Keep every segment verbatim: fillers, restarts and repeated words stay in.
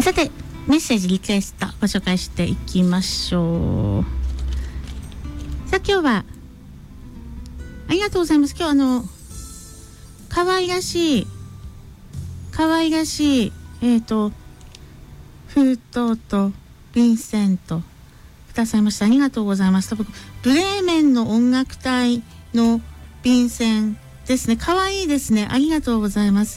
さてメッセージリクエストご紹介していきましょう。さあ今日はありがとうございます。今日あの可愛らしい可愛らしいえっと封筒と便箋とくださいました。ありがとうございます。多分ブレーメンの音楽隊の便箋ですね。可愛いですね。ありがとうございます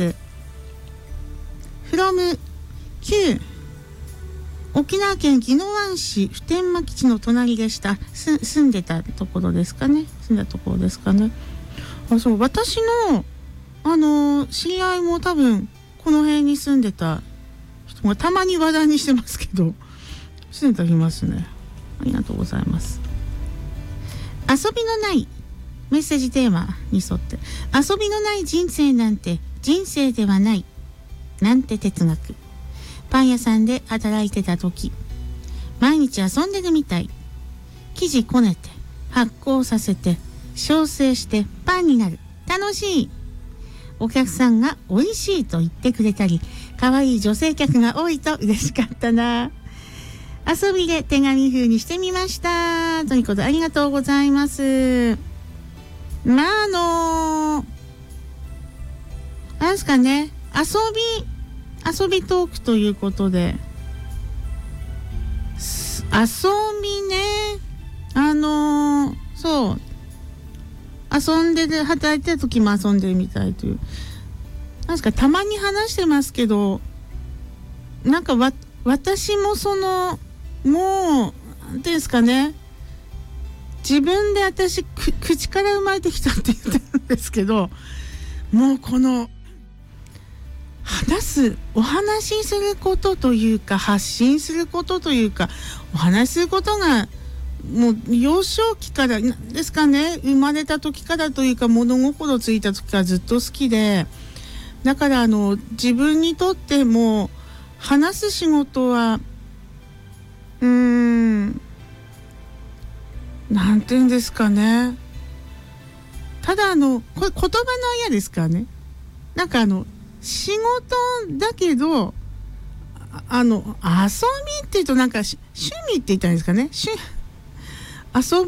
。from 旧沖縄県宜野湾市普天間基地の隣でした。す住んでたところですかね。住んだところですかね。あ、そう、私のあの知り合いも多分この辺に住んでた人がたまに話題にしてますけど、住んでたりますね。ありがとうございます。遊びのないメッセージテーマに沿って、遊びのない人生なんて人生ではないなんて哲学。パン屋さんで働いてた時、毎日遊んでるみたい。生地こねて発酵させて焼成してパンになる。楽しい。お客さんが美味しいと言ってくれたり、可愛い女性客が多いと嬉しかったな。遊びで手紙風にしてみました。ということでありがとうございます。まああのー、あれですかね、遊び遊びトークということで、遊びね、あのー、そう遊んでる、働いてる時も遊んでるみたいという、なんですか、たまに話してますけど、なんかわ私もそのもうなんていうんですかね、自分で私く口から生まれてきたって言ってるんですけど、もうこの話すお話しすることというか、発信することというか、お話しすることがもう幼少期からですかね、生まれた時からというか、物心ついた時からずっと好きで、だからあの自分にとっても話す仕事はうーんなんていうんですかね、ただあのこれ言葉のあやですからね、なんかあの仕事だけど、あ, あの遊びっていうとなんか趣味って言ったんですかね、遊